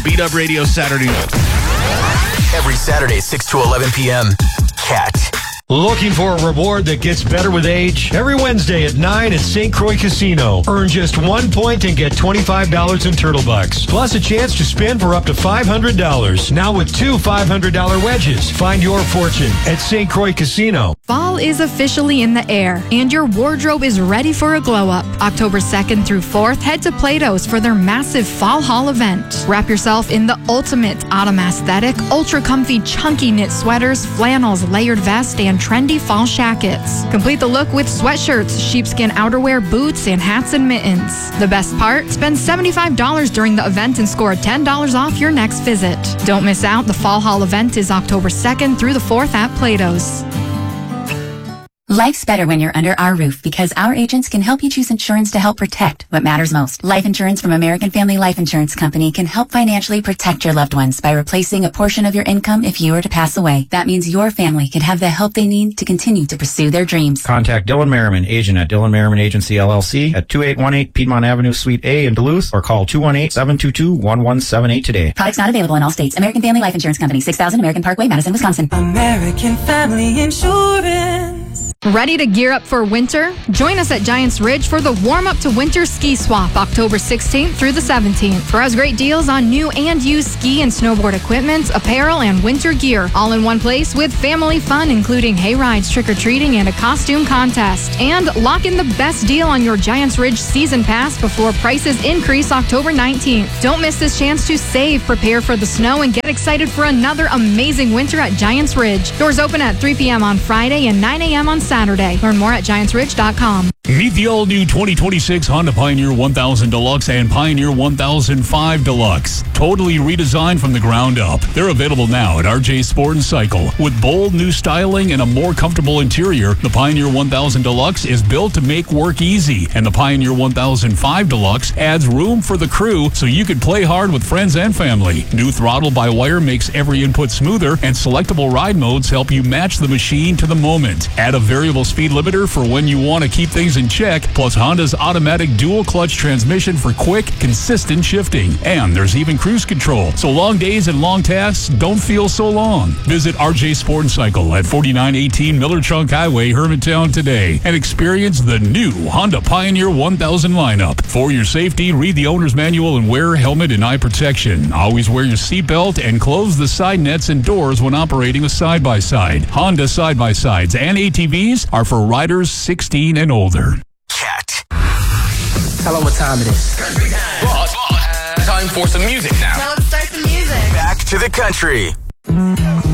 Beat Up Radio Saturday night. Every Saturday, 6 to 11 p.m. Cat. Looking for a reward that gets better with age? Every Wednesday at 9 at St. Croix Casino. Earn just 1 point and get $25 in Turtle Bucks. Plus a chance to spin for up to $500. Now with 2 $500 wedges. Find your fortune at St. Croix Casino. Fall is officially in the air, and your wardrobe is ready for a glow-up. October 2nd through 4th, head to Plato's for their massive Fall Haul event. Wrap yourself in the ultimate autumn aesthetic, ultra-comfy chunky knit sweaters, flannels, layered vests, and trendy fall shackets. Complete the look with sweatshirts, sheepskin outerwear, boots, and hats and mittens. The best part? Spend $75 during the event and score $10 off your next visit. Don't miss out. The Fall Haul event is October 2nd through the 4th at Plato's. Life's better when you're under our roof because our agents can help you choose insurance to help protect what matters most. Life insurance from American Family Life Insurance Company can help financially protect your loved ones by replacing a portion of your income if you were to pass away. That means your family can have the help they need to continue to pursue their dreams. Contact Dylan Merriman, agent at Dylan Merriman Agency LLC at 2818 Piedmont Avenue, Suite A in Duluth, or call 218-722-1178 today. Products not available in all states. American Family Life Insurance Company, 6000 American Parkway, Madison, Wisconsin. American Family Insurance. Ready to gear up for winter? Join us at Giants Ridge for the Warm Up to Winter Ski Swap, October 16th through the 17th. Browse great deals on new and used ski and snowboard equipment, apparel, and winter gear, all in one place with family fun, including hay rides, trick-or-treating, and a costume contest. And lock in the best deal on your Giants Ridge season pass before prices increase October 19th. Don't miss this chance to save, prepare for the snow, and get excited for another amazing winter at Giants Ridge. Doors open at 3 p.m. on Friday and 9 a.m. on Saturday. Learn more at GiantsRidge.com. Meet the all-new 2026 Honda Pioneer 1000 Deluxe and Pioneer 1005 Deluxe. Totally redesigned from the ground up. They're available now at RJ Sport & Cycle. With bold new styling and a more comfortable interior, the Pioneer 1000 Deluxe is built to make work easy. And the Pioneer 1005 Deluxe adds room for the crew so you can play hard with friends and family. New throttle-by-wire makes every input smoother, and selectable ride modes help you match the machine to the moment. Add a variable speed limiter for when you want to keep things in check, plus Honda's automatic dual clutch transmission for quick, consistent shifting. And there's even cruise control, so long days and long tasks don't feel so long. Visit RJ Sport & Cycle at 4918 Miller Trunk Highway, Hermantown today and experience the new Honda Pioneer 1000 lineup. For your safety, read the owner's manual and wear helmet and eye protection. Always wear your seatbelt and close the side nets and doors when operating a side-by-side. Honda side-by-sides and ATVs are for riders 16 and older. Cat. Tell them what time it is. Boss, time for some music now. Now let's start the music. Back to the country.